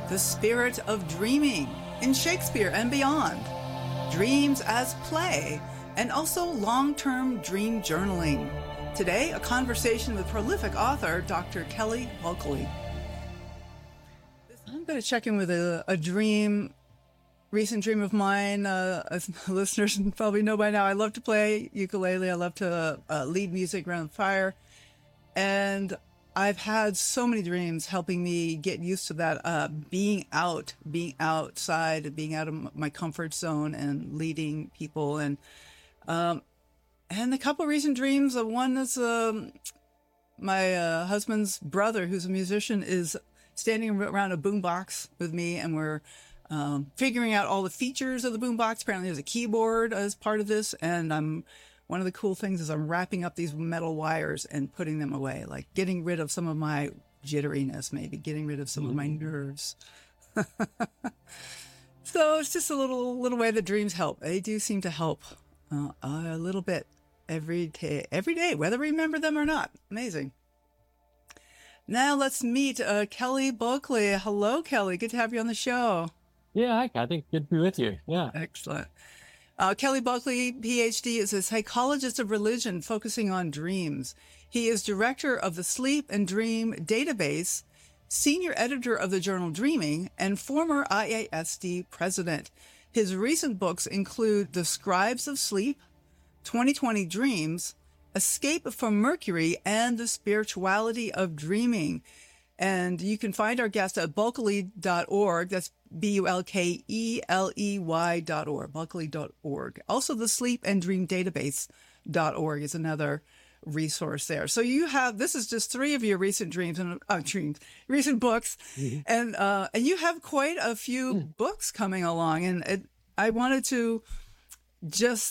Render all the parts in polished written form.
The spirit of dreaming in Shakespeare and beyond, dreams as play, and also long-term dream journaling. Today, a conversation with prolific author Dr. Kelly Bulkeley. I'm going to check in with a dream, recent dream of mine. As listeners probably know by now, I love to play ukulele. I love to lead music around the fire. And I've had so many dreams helping me get used to that, being outside, being out of my comfort zone and leading people. And a couple of recent dreams. One is my husband's brother, who's a musician, is standing around a boombox with me, and we're figuring out all the features of the boombox. Apparently there's a keyboard as part of this, and one of the cool things is I'm wrapping up these metal wires and putting them away, like getting rid of some of my jitteriness, maybe getting rid of some of my nerves. So it's just a little way that dreams help. They do seem to help a little bit every day, whether we remember them or not. Amazing. Now let's meet Kelly Bulkeley. Hello, Kelly. Good to have you on the show. Yeah, hi, Kathy. Good to be with you. Yeah. Excellent. Kelly Bulkeley, PhD, is a psychologist of religion focusing on dreams. He is director of the Sleep and Dream Database, senior editor of the journal Dreaming, and former IASD president. His recent books include The Scribes of Sleep, 2020 Dreams, Escape from Mercury, and The Spirituality of Dreaming. And you can find our guest at bulkeley.org. That's BULKELEY.org, bulkeley.org. Also, the Sleep and Dream Database.org is another resource there. So this is just three of your recent recent books. Mm-hmm. And you have quite a few books coming along. And I wanted to just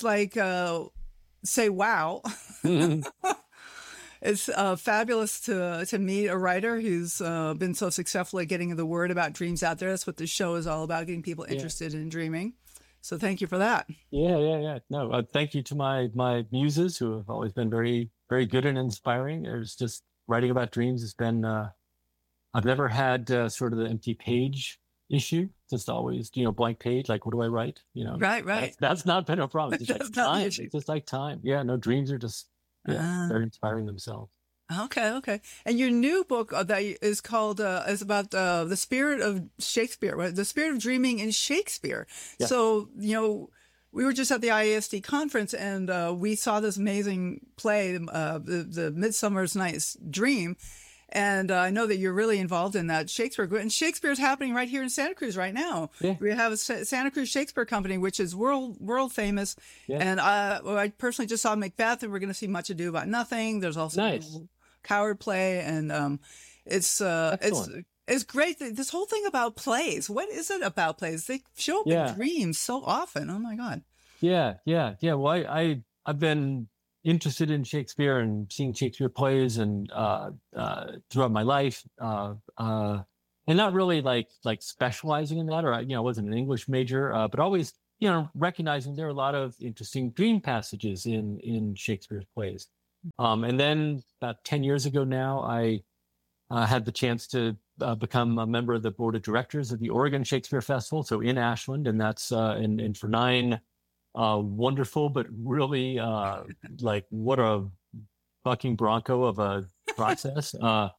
say, wow. Mm-hmm. It's fabulous to meet a writer who's been so successful at getting the word about dreams out there. That's what this show is all about, getting people interested in dreaming. So thank you for that. Yeah. No, thank you to my muses who have always been very, very good and inspiring. There's just writing about dreams has been, I've never had sort of the empty page issue. Just always, blank page, like, what do I write? Right. That's not been a problem. It's just time. It's just like time. Yeah, no, dreams are just, they're inspiring themselves. Okay. And your new book that is called is about the spirit of Shakespeare, right? The spirit of dreaming in Shakespeare. Yeah. So we were just at the IASD conference, and we saw this amazing play, the Midsummer's Night's Dream. And I know that you're really involved in that Shakespeare. And Shakespeare's happening right here in Santa Cruz right now. Yeah. We have a Santa Cruz Shakespeare Company, which is world famous. Yeah. And I personally just saw Macbeth, and we're going to see Much Ado About Nothing. There's also Coward play, and it's great. This whole thing about plays. What is it about plays? They show up in dreams so often. Oh my God. Yeah. Well, I've been interested in Shakespeare and seeing Shakespeare plays and throughout my life, and not really like specializing in that, or I wasn't an English major, but always recognizing there are a lot of interesting dream passages in Shakespeare's plays. And then about 10 years ago now, I had the chance to become a member of the board of directors of the Oregon Shakespeare Festival, so in Ashland, and that's and for 9 wonderful, but really what a fucking bronco of a process.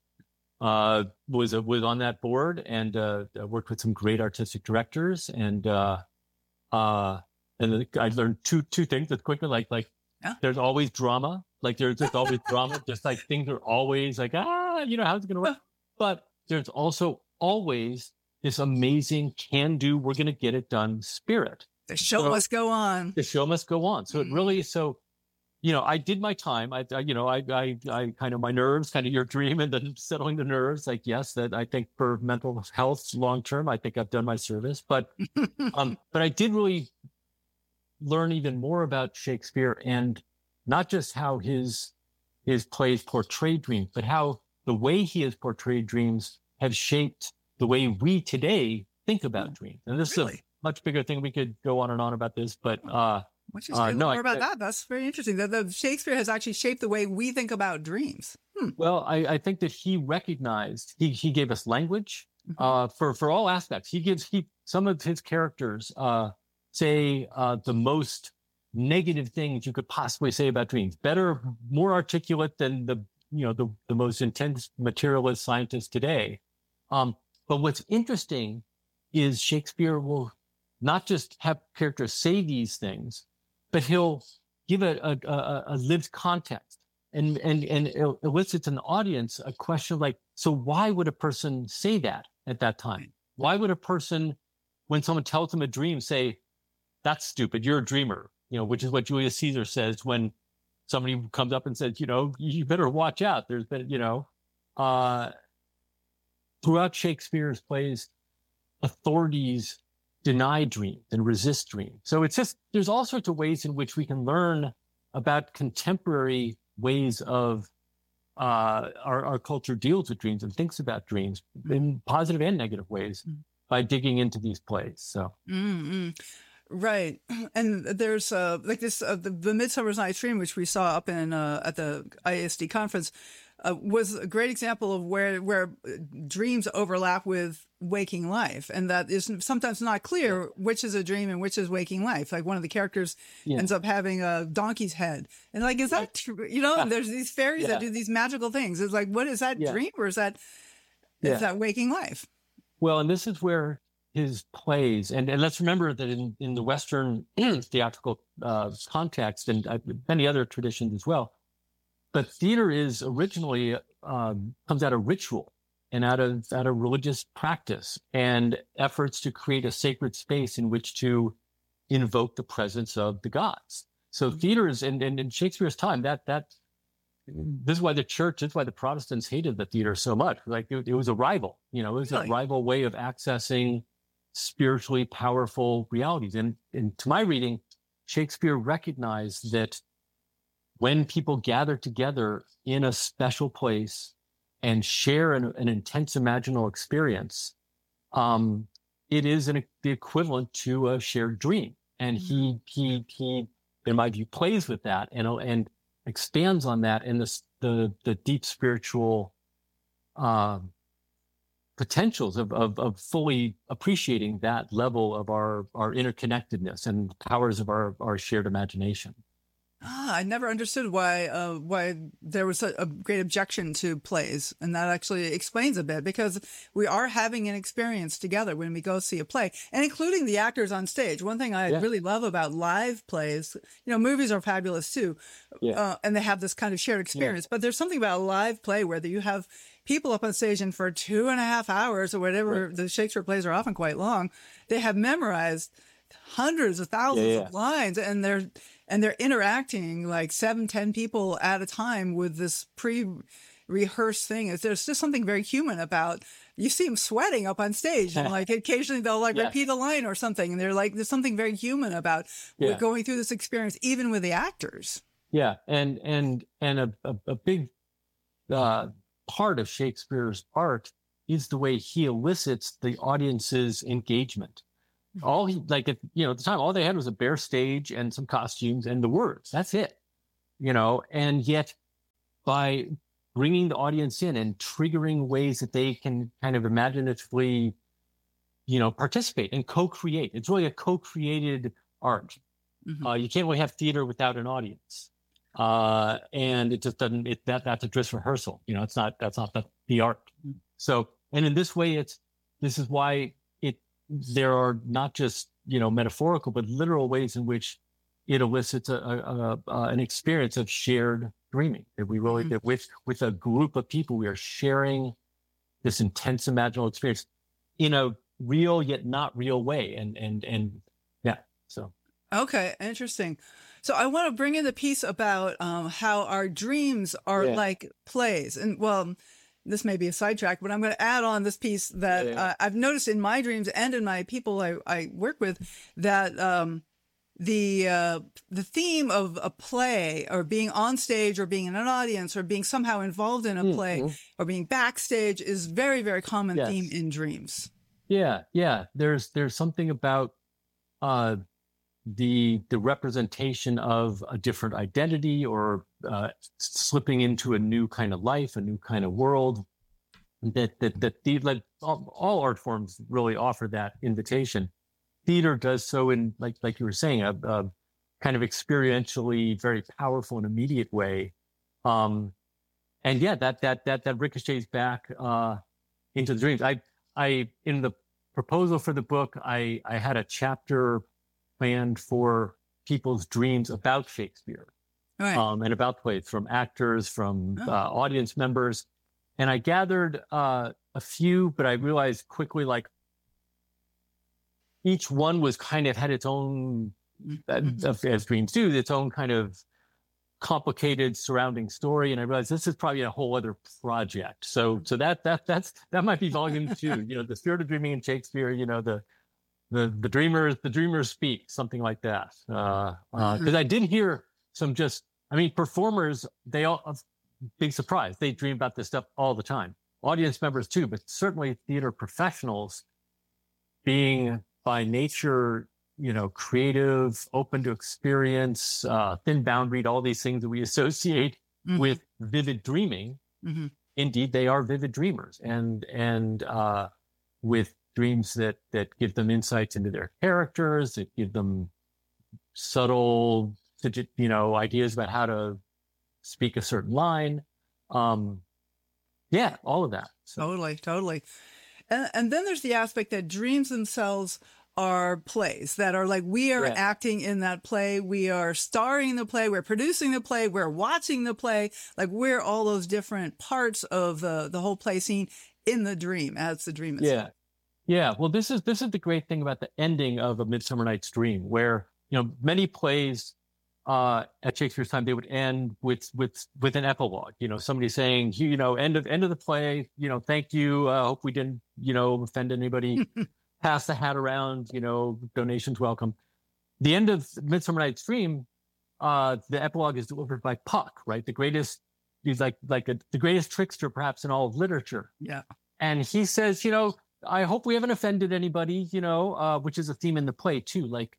Was on that board and worked with some great artistic directors, and I learned two things that's quickly there's always drama, there's just always drama, just like things are always how's it gonna work, but there's also always this amazing can-do, we're gonna get it done spirit. The show must go on. The show must go on. So it really, I did my time. I kind of my nerves, kind of your dream, and then settling the nerves. That I think for mental health long term, I think I've done my service. But I did really learn even more about Shakespeare, and not just how his plays portray dreams, but how the way he has portrayed dreams have shaped the way we today think about dreams. And this is much bigger thing. We could go on and on about this, but more about that. That's very interesting. That Shakespeare has actually shaped the way we think about dreams. Well, I think that he recognized, he gave us language, for all aspects. Some of his characters say the most negative things you could possibly say about dreams. Better, more articulate than the most intense materialist scientists today. But what's interesting is Shakespeare will not just have characters say these things, but he'll give a lived context and elicits in the audience a question like, so why would a person say that at that time? Why would a person, when someone tells them a dream, say, that's stupid, you're a dreamer, which is what Julius Caesar says when somebody comes up and says, you better watch out. There's been, throughout Shakespeare's plays, authorities deny dreams and resist dreams. So it's just, there's all sorts of ways in which we can learn about contemporary ways of our culture deals with dreams and thinks about dreams in positive and negative ways by digging into these plays. So. Mm-hmm. Right. And there's like this, the Midsummer's Night's Dream, which we saw up in at the IASD conference, was a great example of where dreams overlap with waking life. And that is sometimes not clear which is a dream and which is waking life. Like one of the characters ends up having a donkey's head. And like, is that true? And there's these fairies that do these magical things. It's like, what is that dream or is that waking life? Well, and this is where his plays, and let's remember that in the Western theatrical context and many other traditions as well, but theater is originally comes out of ritual and out of religious practice and efforts to create a sacred space in which to invoke the presence of the gods. So theater is, and in Shakespeare's time, this is why the Protestants hated the theater so much. Like it was a rival, it was a rival way of accessing spiritually powerful realities. And to my reading, Shakespeare recognized that when people gather together in a special place and share an intense imaginal experience, it is the equivalent to a shared dream. And he in my view, plays with that and expands on that in the deep spiritual potentials of fully appreciating that level of our interconnectedness and powers of our shared imagination. I never understood why there was a great objection to plays, and that actually explains a bit, because we are having an experience together when we go see a play, and including the actors on stage. One thing I really love about live plays, movies are fabulous too, and they have this kind of shared experience, but there's something about a live play where you have people up on stage, and for 2.5 hours or whatever, the Shakespeare plays are often quite long, they have memorized hundreds of thousands of lines, and they're interacting like 7-10 people at a time with this pre-rehearsed thing. There's just something very human about, you see them sweating up on stage, and like occasionally they'll repeat a line or something, and they're like, there's something very human about we're going through this experience, even with the actors. Yeah, and a big part of Shakespeare's art is the way he elicits the audience's engagement. At the time, all they had was a bare stage and some costumes and the words. That's it, and yet by bringing the audience in and triggering ways that they can kind of imaginatively, participate and co-create. It's really a co-created art. Mm-hmm. You can't really have theater without an audience. And it just doesn't, that's a dress rehearsal. That's not the art. So, and in this way, this is why there are not just, metaphorical, but literal ways in which it elicits an experience of shared dreaming, that we really, that with a group of people, we are sharing this intense imaginal experience in a real yet not real way. And so. Okay. Interesting. So I want to bring in the piece about how our dreams are like plays. And this may be a sidetrack, but I'm going to add on this piece that I've noticed in my dreams and in my people I work with, that the theme of a play, or being on stage, or being in an audience, or being somehow involved in a play, or being backstage, is very, very common theme in dreams. Yeah. There's something about the representation of a different identity, or slipping into a new kind of life, a new kind of world, that all art forms really offer that invitation. Theater does so in, like you were saying, a kind of experientially very powerful and immediate way. And yeah, that ricochets back into the dreams. I in the proposal for the book, I had a chapter planned for people's dreams about Shakespeare, Right. And about plays, from actors, from audience members. And I gathered a few, but I realized quickly, like, each one was kind of had its own, as dreams do, its own kind of complicated surrounding story. And I realized this is probably a whole other project. So that might be volume 2. You know, the spirit of dreaming in Shakespeare. You know, the dreamers speak, something like that. Because I did hear some performers. They all, big surprise, they dream about this stuff all the time. Audience members too, but certainly theater professionals, being by nature, you know, creative, open to experience, thin-boundaried, all these things that we associate with vivid dreaming. Indeed, they are vivid dreamers, and with dreams that give them insights into their characters, that give them subtle, you know, ideas about how to speak a certain line. Yeah, all of that. So. Totally. And then there's the aspect that dreams themselves are plays that are like, we are acting in that play. We are starring in the play. We're producing the play. We're watching the play. Like, we're all those different parts of the whole play scene in the dream as the dream itself. Yeah. Well, this is the great thing about the ending of A Midsummer Night's Dream, where, you know, many plays at Shakespeare's time, they would end with an epilogue. You know, somebody saying, you know, end of the play. You know, thank you. Hope we didn't, you know, offend anybody. Pass the hat around. You know, donations welcome. The end of Midsummer Night's Dream, the epilogue is delivered by Puck, right? The greatest, he's like the greatest trickster perhaps in all of literature. Yeah. And he says, you know, I hope we haven't offended anybody. You know, which is a theme in the play too. Like,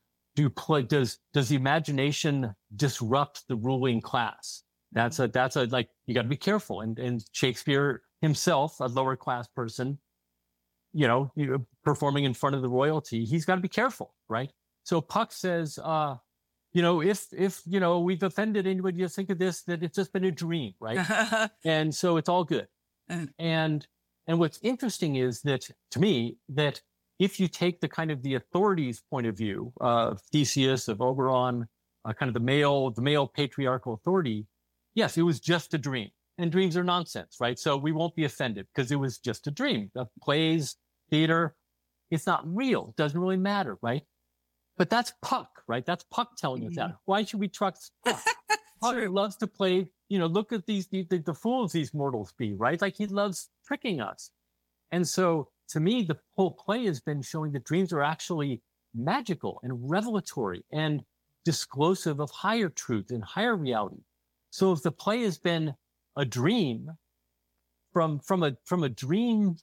does the imagination disrupt the ruling class? That's a like, you got to be careful. And Shakespeare himself, a lower class person, you know, performing in front of the royalty, he's got to be careful, right? So Puck says, you know, if you know we've offended anybody, just think of this, that it's just been a dream, right? And so it's all good. And what's interesting is that, to me, that if you take the kind of the authorities' point of view of Theseus, of Oberon, kind of the male patriarchal authority, yes, it was just a dream, and dreams are nonsense, right? So we won't be offended because it was just a dream. The plays, theater, it's not real. It doesn't really matter, right? But that's Puck, right? That's Puck telling us that. Why should we trust Puck? Puck loves to play, you know, look at the fools these mortals be, right? Like, he loves tricking us. And so, to me, the whole play has been showing that dreams are actually magical and revelatory and disclosive of higher truth and higher reality. So if the play has been a dream from a dream,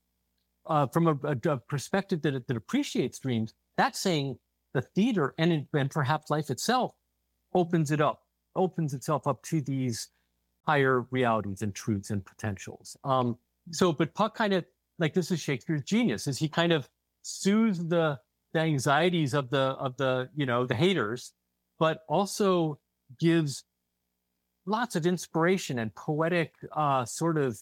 from a perspective that appreciates dreams, that's saying the theater and perhaps life itself opens itself up to these higher realities and truths and potentials. But Puck kind of, like, this is Shakespeare's genius, is he kind of soothes the anxieties of the you know, the haters, but also gives lots of inspiration and poetic sort of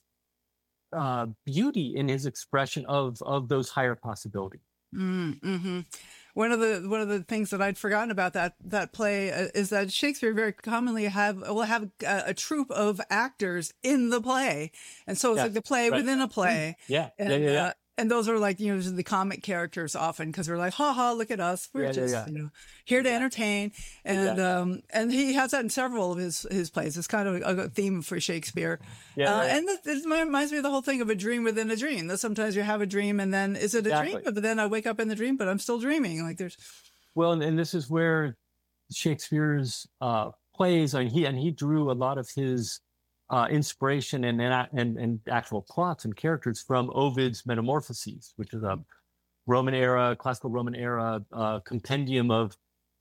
beauty in his expression of those higher possibilities. Mm-hmm. One of the things that I'd forgotten about that play is that Shakespeare very commonly will have a troupe of actors in the play, and so it's like the play within a play. Yeah. And those are, like, you know, the comic characters often, because they're like, ha ha, look at us, we're just you know, here to entertain. And he has that in several of his plays. It's kind of a theme for Shakespeare. And this reminds me of the whole thing of a dream within a dream. That sometimes you have a dream, and then is it a dream? But then I wake up in the dream, but I'm still dreaming. Like, there's. Well, and this is where Shakespeare's plays, and he drew a lot of his inspiration and actual plots and characters from Ovid's Metamorphoses, which is a classical Roman era compendium of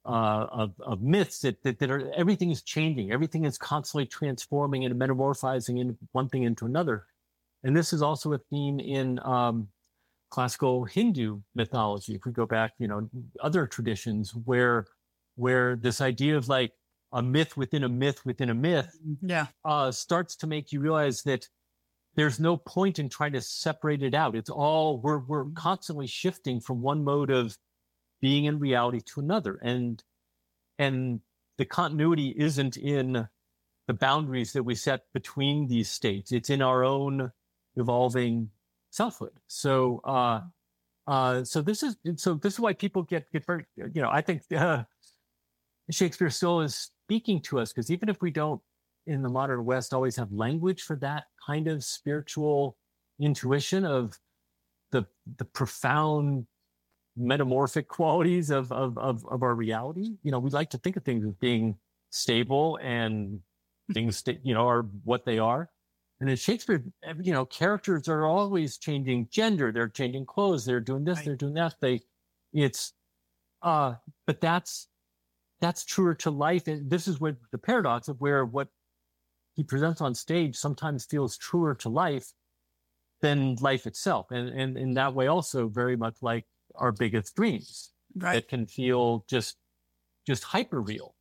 myths that are, everything is changing, everything is constantly transforming and metamorphizing in one thing into another. And this is also a theme in classical Hindu mythology. If we go back, other traditions where this idea of like a myth within a myth within a myth starts to make you realize that there's no point in trying to separate it out. It's all, we're constantly shifting from one mode of being in reality to another. And the continuity isn't in the boundaries that we set between these states. It's in our own evolving selfhood. So this is why people get very, I think Shakespeare still is speaking to us, because even if we don't in the modern West always have language for that kind of spiritual intuition of the profound metamorphic qualities of our reality, we like to think of things as being stable and things are what they are. And in Shakespeare, characters are always changing gender, they're changing clothes, they're doing this, they're doing that. But that's truer to life. And this is what the paradox of where what he presents on stage sometimes feels truer to life than life itself. And in that way also very much like our biggest dreams that can feel just hyper real.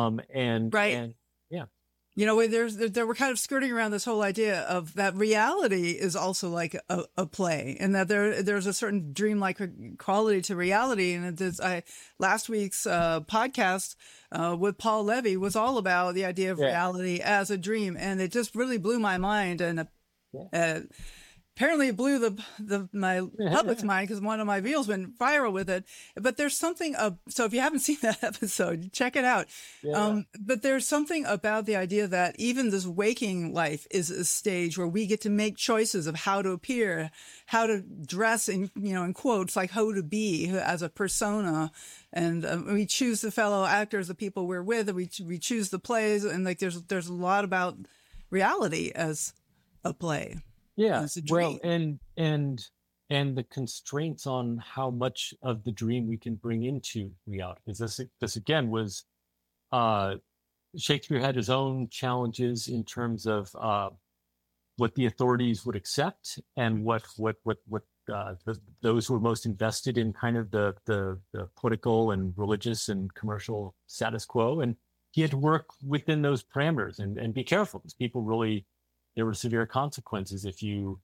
We're kind of skirting around this whole idea of that reality is also like a play, and that there's a certain dreamlike quality to reality. And last week's podcast with Paul Levy was all about the idea of reality as a dream, and it just really blew my mind. And apparently it blew my public's mind, because one of my reels went viral with it. But there's something so if you haven't seen that episode, check it out. But there's something about the idea that even this waking life is a stage where we get to make choices of how to appear, how to dress, in quotes, like how to be as a persona. And we choose the fellow actors, the people we're with, and we choose the plays. And like there's a lot about reality as a play. Yeah, well, and the constraints on how much of the dream we can bring into reality. Because this again was Shakespeare had his own challenges in terms of what the authorities would accept and what those who were most invested in kind of the political and religious and commercial status quo, and he had to work within those parameters and be careful, because people really. There were severe consequences if you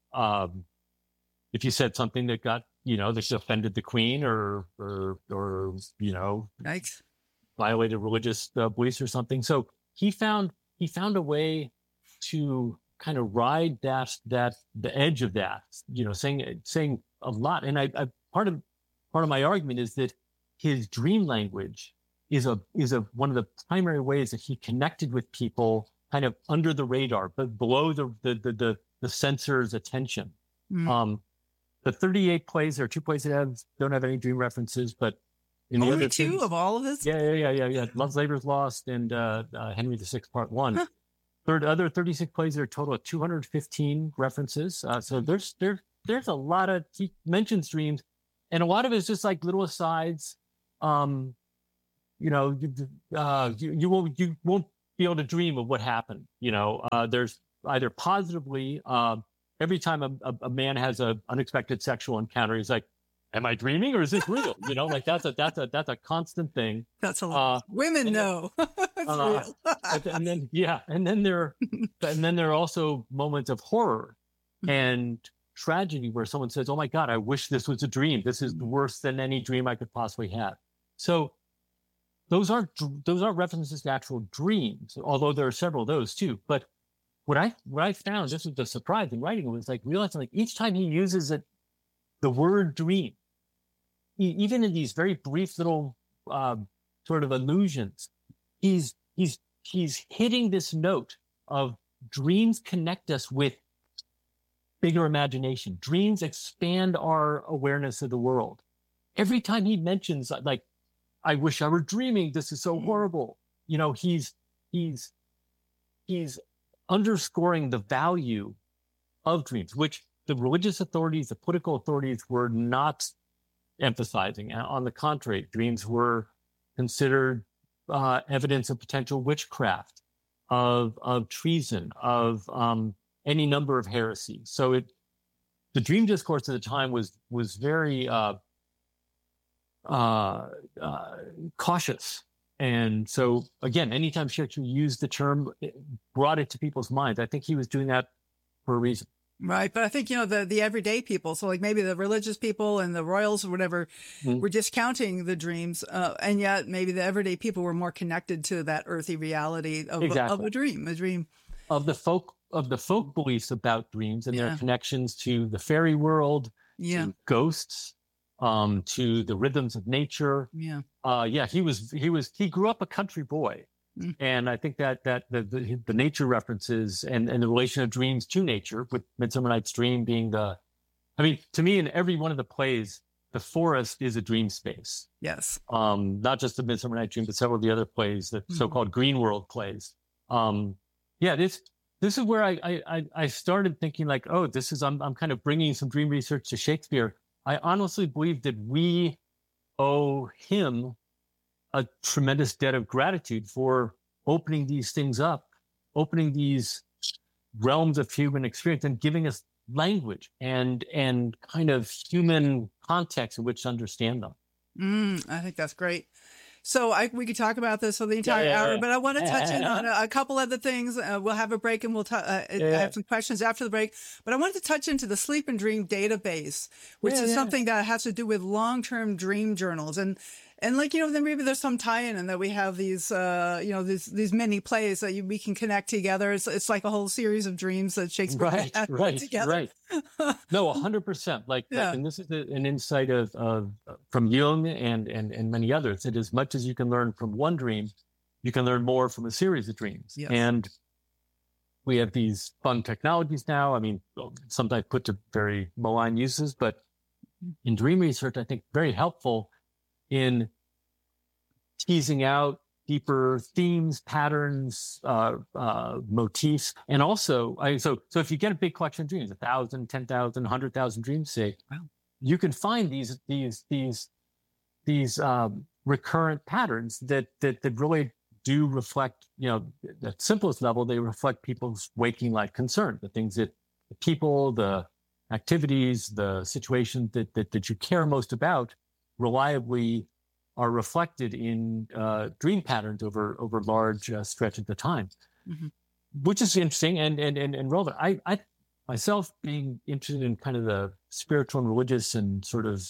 said something that got that offended the queen or Yikes. Violated religious beliefs or something. So he found a way to kind of ride the edge of that. Saying a lot. And I part of my argument is that his dream language is one of the primary ways that he connected with people. Kind of under the radar, but below the censor's attention. The 38 plays, there are 2 plays that don't have any dream references, but in the other 2 of all of this. Yeah. Love's Labour's Lost and Henry VI Part 1. Huh. Other 36 plays, there are a total of 215 references. So there's a lot of, he mentions dreams, and a lot of it is just like little asides. You won't be able to dream of what happened. There's either positively, every time a man has an unexpected sexual encounter, he's like, am I dreaming or is this real? Like that's a constant thing. That's a lot. Women know. It's real. and then there are also moments of horror and tragedy where someone says, oh my God, I wish this was a dream. This is worse than any dream I could possibly have. So those aren't references to actual dreams, although there are several of those too. But what I found, this was the surprise in writing, was like realizing like each time he uses the word dream, even in these very brief little sort of allusions, he's hitting this note of dreams connect us with bigger imagination. Dreams expand our awareness of the world. Every time he mentions like, I wish I were dreaming. This is so horrible. He's underscoring the value of dreams, which the religious authorities, the political authorities were not emphasizing. On the contrary, dreams were considered evidence of potential witchcraft, of treason, of any number of heresies. So the dream discourse at the time was very cautious. And so again, anytime Shakespeare used the term, it brought it to people's minds. I think he was doing that for a reason. Right. But I think, the everyday people, so like maybe the religious people and the royals or whatever, were discounting the dreams. And yet maybe the everyday people were more connected to that earthy reality of a dream. Of the folk beliefs about dreams and their connections to the fairy world, to ghosts, to the rhythms of nature. He grew up a country boy. And I think that the nature references and the relation of dreams to nature, with Midsummer Night's Dream being to me, in every one of the plays, the forest is a dream space. Yes. Not just the Midsummer Night's Dream, but several of the other plays, the so-called Green World plays. This is where I started thinking like, oh, I'm kind of bringing some dream research to Shakespeare. I honestly believe that we owe him a tremendous debt of gratitude for opening these things up, opening these realms of human experience and giving us language and kind of human context in which to understand them. I think that's great. So we could talk about this for the entire hour, but I want to touch in on a couple other things. We'll have a break and I have some questions after the break. But I wanted to touch into the Sleep and Dream database, which is something that has to do with long-term dream journals. And like, then maybe there's some tie-in and that we have these, these many plays that we can connect together. It's like a whole series of dreams that Shakespeare had put together. Right. No, 100%. And this is an insight of from Jung and many others. That as much as you can learn from one dream, you can learn more from a series of dreams. Yes. And we have these fun technologies now. Sometimes put to very malign uses, but in dream research, I think very helpful in teasing out deeper themes, patterns, motifs. And also, so if you get a big collection of dreams, 1,000, 10,000, 100,000 dreams, say, you can find these recurrent patterns that really do reflect, the simplest level, they reflect people's waking life concern, the things that the people, the activities, the situations that you care most about reliably are reflected in dream patterns over large stretches of time, which is interesting and relevant. I myself, being interested in kind of the spiritual and religious and sort of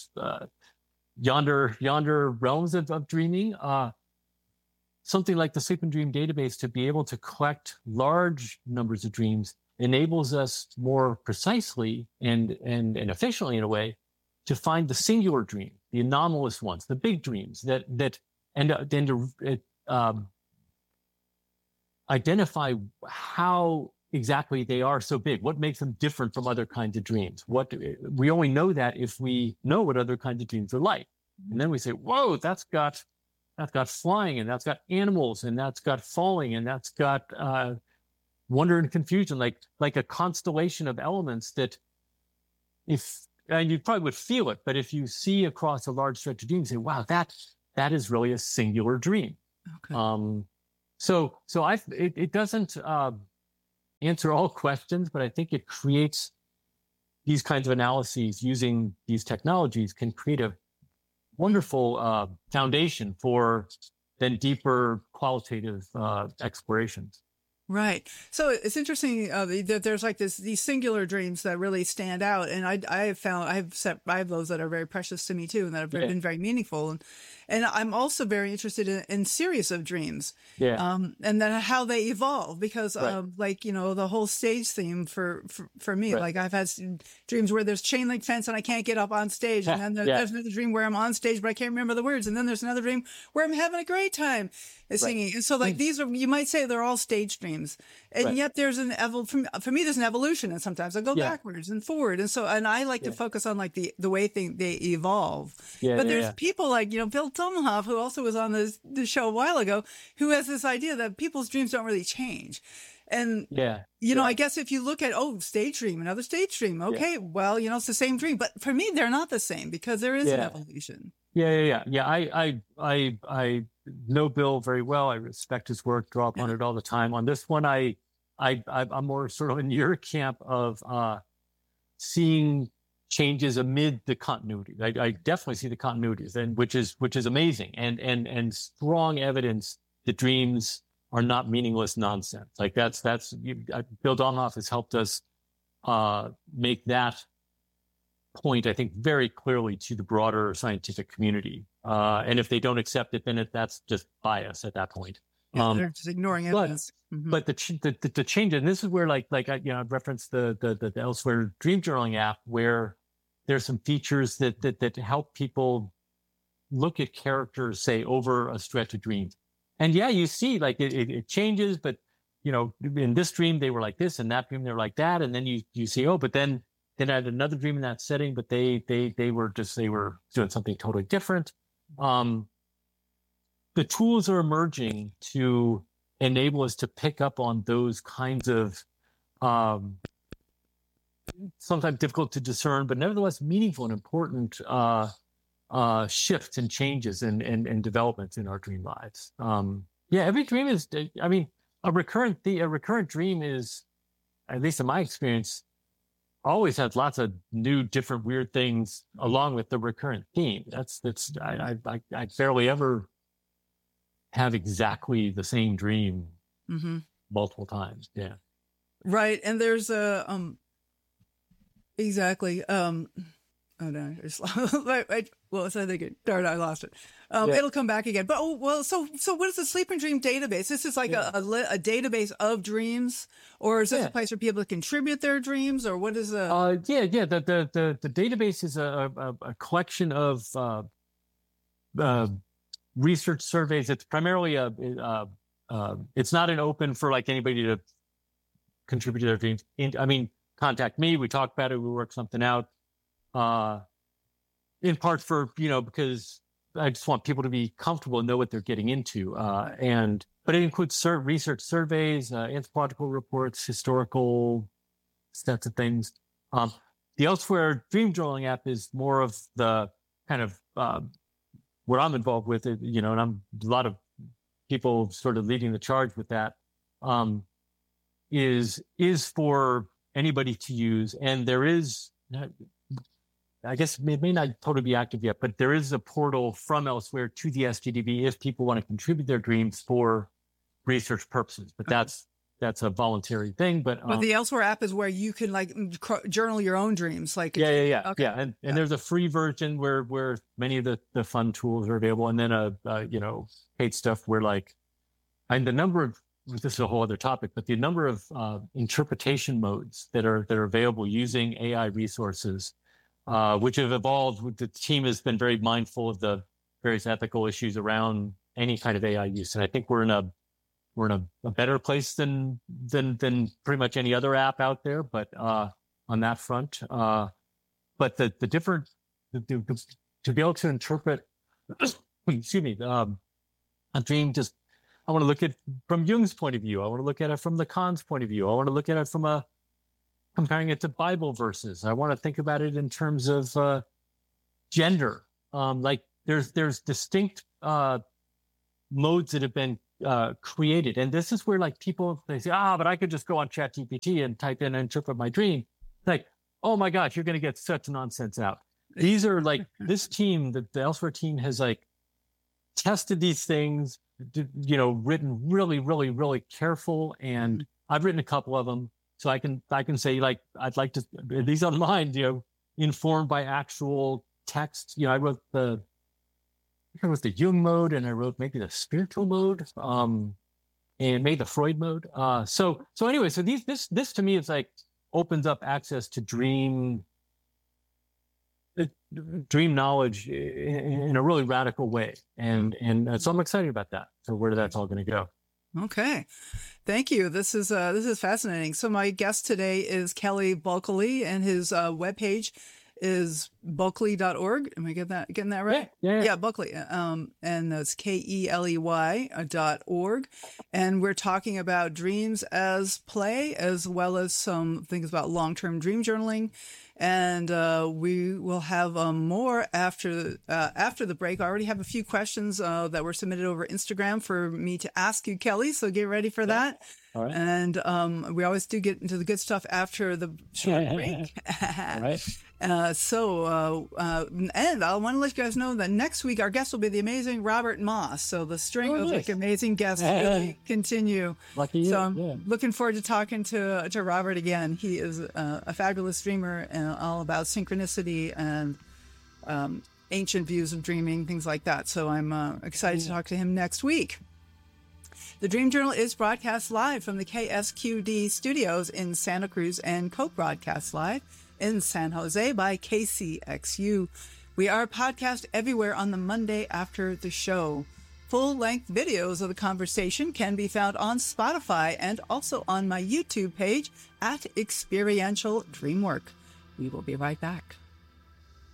yonder realms of dreaming, something like the Sleep and Dream database, to be able to collect large numbers of dreams, enables us more precisely and efficiently, in a way, to find the singular dream, the anomalous ones, the big dreams that then to identify how exactly they are so big. What makes them different from other kinds of dreams? We only know that if we know what other kinds of dreams are like, and then we say, "Whoa, that's got flying, and that's got animals, and that's got falling, and that's got wonder and confusion," like a constellation of elements that, and you probably would feel it, but if you see across a large stretch of dreams, you say, "Wow, that is really a singular dream." Okay. It doesn't answer all questions, but I think it creates these kinds of analyses using these technologies can create a wonderful foundation for then deeper qualitative explorations. Right. So it's interesting that there's like these singular dreams that really stand out. And I have those that are very precious to me too, and that have been very meaningful. And I'm also very interested in series of dreams. Yeah. And then how they evolve, because the whole stage theme for me, like I've had dreams where there's chain link fence and I can't get up on stage. And then there's another dream where I'm on stage, but I can't remember the words. And then there's another dream where I'm having a great time singing. And so these are, you might say they're all stage dreams. And yet there's for me, there's an evolution. And sometimes I go backwards and forward. And I like to focus on like the way they evolve. But there's people like, Bill Tomhoff, who also was on the show a while ago, who has this idea that people's dreams don't really change. And, I guess if you look at, stage dream, another stage dream. Okay, well, it's the same dream. But for me, they're not the same, because there is an evolution. Yeah. I know Bill very well. I respect his work, draw upon it all the time. On this one, I I'm more sort of in your camp of seeing changes amid the continuity. I definitely see the continuities, and which is amazing, and strong evidence that dreams are not meaningless nonsense. Like Bill Domhoff has helped us make that point, I think, very clearly to the broader scientific community. And if they don't accept it, then that's just bias at that point. Yeah, they're just ignoring evidence. But the change, and this is where I referenced the Elsewhere dream journaling app, where there's some features that help people look at characters, say, over a stretch of dreams. And yeah, you see like it changes, but in this dream they were like this, and that dream they were like that, and then you see, but then I had another dream in that setting, but they were doing something totally different. The tools are emerging to enable us to pick up on those kinds of sometimes difficult to discern, but nevertheless meaningful and important shifts and changes and developments in our dream lives. Every dream is, a recurrent dream is, at least in my experience, always has lots of new, different, weird things along with the recurrent theme. I barely ever have exactly the same dream multiple times. Yeah. Right. And there's exactly. Oh no! Well, so I think darn, I lost it. It'll come back again. But so what is the Sleep and Dream database? This is like a database of dreams, or is this a place for people to contribute their dreams, or what is the? The database is a collection of research surveys. It's primarily it's not an open for like anybody to contribute to their dreams. Contact me. We talk about it. We work something out. In part for, because I just want people to be comfortable and know what they're getting into. But it includes research surveys, anthropological reports, historical sets of things. The Elsewhere dream journaling app is more of the kind of what I'm involved with, and I'm a lot of people sort of leading the charge with that, is for anybody to use. And there is, I guess it may not totally be active yet, but there is a portal from Elsewhere to the SGDB if people want to contribute their dreams for research purposes. But that's a voluntary thing. But the Elsewhere app is where you can like journal your own dreams. Like Okay. And there's a free version where many of the fun tools are available, and then paid stuff where and the number of, this is a whole other topic, but the number of interpretation modes that are available using AI resources, which have evolved. The team has been very mindful of the various ethical issues around any kind of AI use, and I think we're in a better place than pretty much any other app out there. But on that front, but the different to be able to interpret, excuse me, a dream just. I want to look at it from Jung's point of view. I want to look at it from Lacan's point of view. I want to look at it from comparing it to Bible verses. I want to think about it in terms of gender. There's distinct modes that have been created, and this is where people, they say, but I could just go on ChatGPT and type in and interpret my dream. Like, oh my gosh, you're going to get such nonsense out. These are this team, the Elsewhere team, has tested these things. Written really, really, really careful, and I've written a couple of them, so I can say I'd like to, these on mine, informed by actual text. I wrote the Jung mode, and I wrote maybe the spiritual mode, and maybe the Freud mode. So anyway, so this to me is opens up access to dream knowledge in a really radical way. And so I'm excited about that. So where that's all going to go. Okay. Thank you. This is fascinating. So my guest today is Kelly Bulkeley, and his webpage is Bulkley.org. Am I getting that right? Yeah. Bulkley. And that's KELEY.org. And we're talking about dreams as play, as well as some things about long-term dream journaling. And we will have more after the break. I already have a few questions that were submitted over Instagram for me to ask you, Kelly. So get ready for that. All right. And we always do get into the good stuff after the short break. All right. And I want to let you guys know that next week our guest will be the amazing Robert Moss. So the string of like amazing guests will continue. Lucky you. So I'm looking forward to talking to Robert again. He is a fabulous dreamer and all about synchronicity and ancient views of dreaming, things like that. So I'm excited to talk to him next week. The Dream Journal is broadcast live from the KSQD studios in Santa Cruz and co-broadcast live in San Jose by KCXU. We are podcast everywhere on the Monday after the show. Full-length videos of the conversation can be found on Spotify and also on my YouTube page at Experiential Dreamwork. We will be right back.